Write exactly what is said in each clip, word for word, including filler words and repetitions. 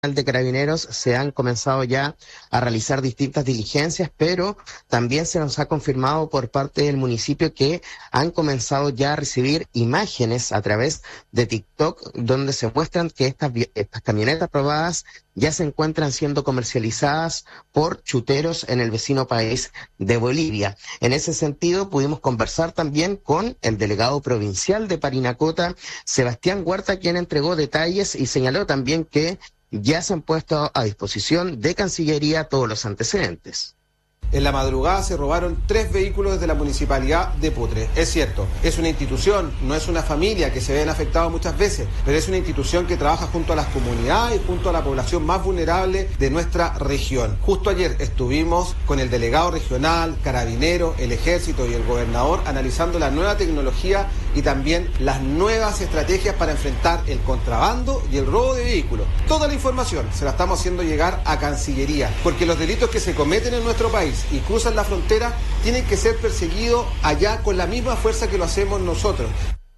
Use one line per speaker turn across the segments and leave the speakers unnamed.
de Carabineros se han comenzado ya a realizar distintas diligencias, pero también se nos ha confirmado por parte del municipio que han comenzado ya a recibir imágenes a través de TikTok donde se muestran que estas, estas camionetas probadas ya se encuentran siendo comercializadas por chuteros en el vecino país de Bolivia. En ese sentido, pudimos conversar también con el delegado provincial de Parinacota, Sebastián Huerta, quien entregó detalles y señaló también que ya se han puesto a disposición de Cancillería todos los antecedentes.
En la madrugada se robaron tres vehículos de la municipalidad de Putre. Es cierto, es una institución, no es una familia que se ven afectados muchas veces, pero es una institución que trabaja junto a las comunidades y junto a la población más vulnerable de nuestra región. Justo ayer estuvimos con el delegado regional, Carabineros, el Ejército y el gobernador analizando la nueva tecnología y también las nuevas estrategias para enfrentar el contrabando y el robo de vehículos. Toda la información se la estamos haciendo llegar a Cancillería, porque los delitos que se cometen en nuestro país y cruzan la frontera tienen que ser perseguidos allá con la misma fuerza que lo hacemos nosotros.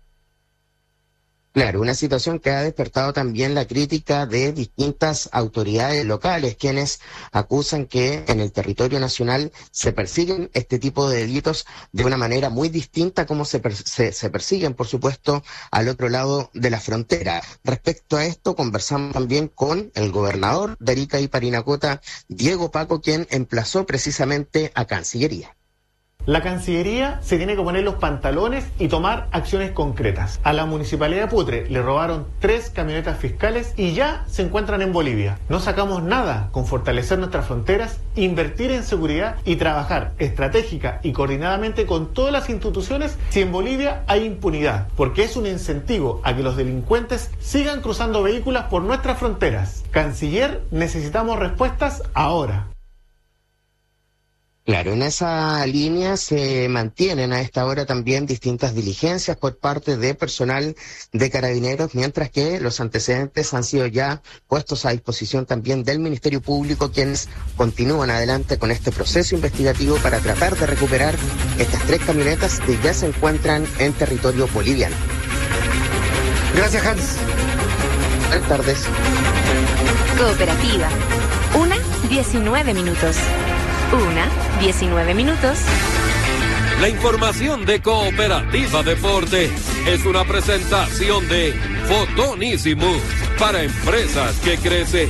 Claro, una situación que ha despertado también la crítica de distintas autoridades locales, quienes acusan que en el territorio nacional se persiguen este tipo de delitos de una manera muy distinta como se, per se, se persiguen, por supuesto, al otro lado de la frontera. Respecto a esto, conversamos también con el gobernador de Arica y Parinacota, Diego Paco, quien emplazó precisamente a Cancillería.
La Cancillería se tiene que poner los pantalones y tomar acciones concretas. A la Municipalidad de Putre le robaron tres camionetas fiscales y ya se encuentran en Bolivia. No sacamos nada con fortalecer nuestras fronteras, invertir en seguridad y trabajar estratégica y coordinadamente con todas las instituciones si en Bolivia hay impunidad, porque es un incentivo a que los delincuentes sigan cruzando vehículos por nuestras fronteras. Canciller, necesitamos respuestas ahora.
Claro, en esa línea se mantienen a esta hora también distintas diligencias por parte de personal de Carabineros, mientras que los antecedentes han sido ya puestos a disposición también del Ministerio Público, quienes continúan adelante con este proceso investigativo para tratar de recuperar estas tres camionetas que ya se encuentran en territorio boliviano.
Gracias, Hans.
Buenas tardes.
Cooperativa. Una, diecinueve minutos. Una, diecinueve minutos.
La información de Cooperativa Deporte es una presentación de Fotonísimo para empresas que crecen.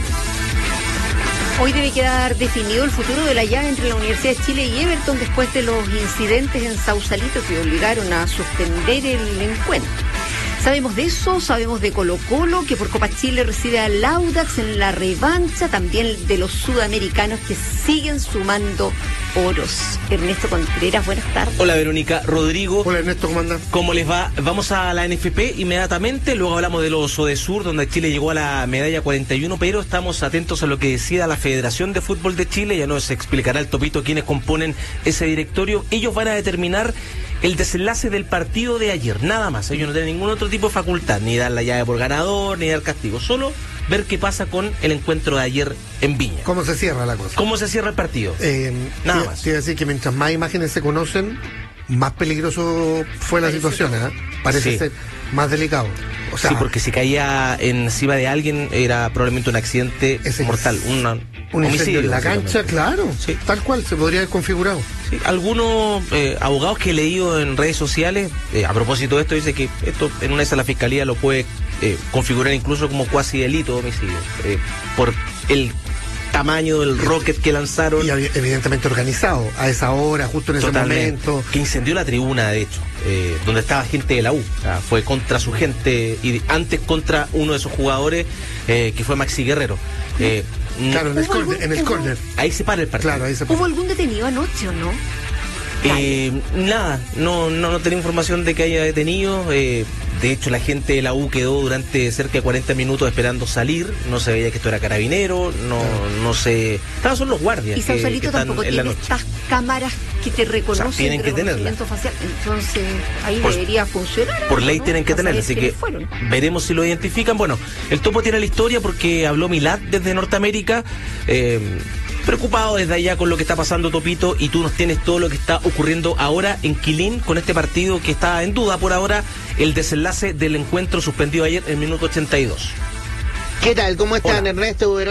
Hoy debe quedar definido el futuro de la llave entre la Universidad de Chile y Everton después de los incidentes en Sausalito que obligaron a suspender el encuentro. Sabemos de eso, sabemos de Colo Colo, que por Copa Chile recibe al Audax en la revancha, también de los sudamericanos que siguen sumando oros. Ernesto Contreras, buenas tardes.
Hola Verónica, Rodrigo.
Hola Ernesto, ¿cómo andan?
¿Cómo les va? Vamos a la N F P inmediatamente, luego hablamos de los Odesur, donde Chile llegó a la medalla cuarenta y uno, pero estamos atentos a lo que decida la Federación de Fútbol de Chile, ya nos explicará el Topito quiénes componen ese directorio. Ellos van a determinar el desenlace del partido de ayer, nada más. Ellos no tienen ningún otro tipo de facultad, ni dar la llave por ganador, ni dar castigo, solo ver qué pasa con el encuentro de ayer en Viña.
¿Cómo se cierra la cosa?
¿Cómo se cierra el partido?
Eh,
nada
sí,
más.
Quiere decir que mientras más imágenes se conocen, más peligroso fue la situación, ¿eh? Parece
sí.
ser más delicado. O sea,
sí, porque si caía encima de alguien era probablemente un accidente mortal, una,
un homicidio en la cancha, claro,
sí.
Tal cual se podría haber configurado.
Sí, algunos eh, abogados que he leído en redes sociales, eh, a propósito de esto, dice que esto en una vez la fiscalía lo puede eh, configurar incluso como cuasi delito de homicidio, eh, por el tamaño del rocket que lanzaron.
Y evidentemente organizado, a esa hora, justo en ese
Totalmente.
momento.
Que incendió la tribuna, de hecho, eh, donde estaba gente de la U. O sea, fue contra su gente y antes contra uno de esos jugadores, eh, que fue Maxi Guerrero. Eh,
claro, en el, corner, en el corner.
Ahí se para el partido.
Claro, ahí se para.
¿Hubo algún detenido anoche o no?
Eh, nada, no, no, no tenía información de que haya detenido. Eh, de hecho, la gente de la U quedó durante cerca de cuarenta minutos esperando salir. No se veía que esto era carabinero, no, no se. Estaban son los guardias.
Y Sausalito
que, que
tampoco tiene estas cámaras que te reconocen,
o sea, tienen que tenerla.
Facial. Entonces, ahí
por,
debería funcionar.
Por ley, ¿no? Tienen que tenerla, así que
fueron.
Veremos si lo identifican. Bueno, el Topo tiene la historia porque habló Milad desde Norteamérica. Eh, preocupado desde allá con lo que está pasando, Topito, y tú nos tienes todo lo que está ocurriendo ahora en Quilín con este partido que está en duda por ahora, el desenlace del encuentro suspendido ayer en el minuto ochenta y dos.
¿Qué tal? ¿Cómo están,
Hola.
Ernesto?